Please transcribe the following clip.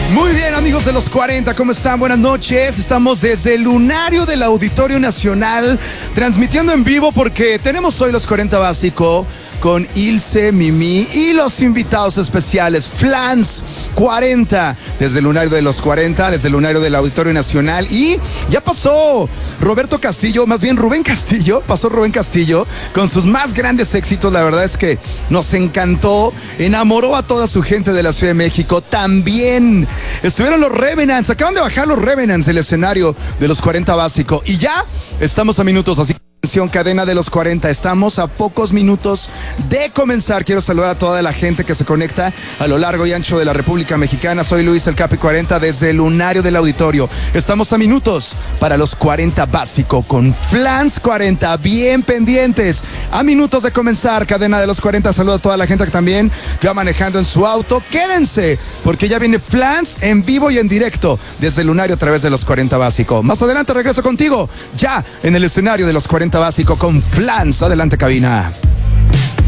Muy bien, amigos de los 40, ¿cómo están? Buenas noches. Estamos desde el lunario del Auditorio Nacional, transmitiendo en vivo porque tenemos hoy los 40 Básico con Ilse, Mimi y los invitados especiales, Flans 40, desde el lunario de los 40, desde el lunario del Auditorio Nacional. Y ya pasó Roberto Castillo, más bien Rubén Castillo, pasó Rubén Castillo con sus más grandes éxitos. La verdad es que nos encantó, enamoró a toda su gente de la Ciudad de México. También estuvieron los Revenants, acaban de bajar los Revenants del escenario de los 40 Básico. Y ya estamos a minutos, así que cadena de los 40, estamos a pocos minutos de comenzar. Quiero saludar a toda la gente que se conecta a lo largo y ancho de la República Mexicana. Soy Luis el Capi 40 desde el lunario del Auditorio. Estamos a minutos para los 40 Básico con Flans 40, bien pendientes, a minutos de comenzar cadena de los 40. Saludo a toda la gente que también va manejando en su auto. Quédense porque ya viene Flans en vivo y en directo desde el lunario a través de los 40 Básico. Más adelante regreso contigo ya en el escenario de los 40 Básico con Flans. Adelante, cabina.